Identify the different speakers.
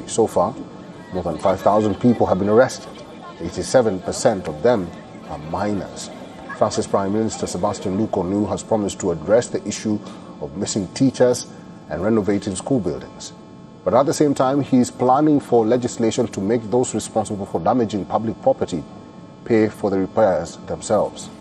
Speaker 1: So far, more than 5,000 people have been arrested. 87% of them are minors. France's Prime Minister Sebastian Lecornu has promised to address the issue of missing teachers and renovating school buildings. But at the same time, he is planning for legislation to make those responsible for damaging public property pay for the repairs themselves.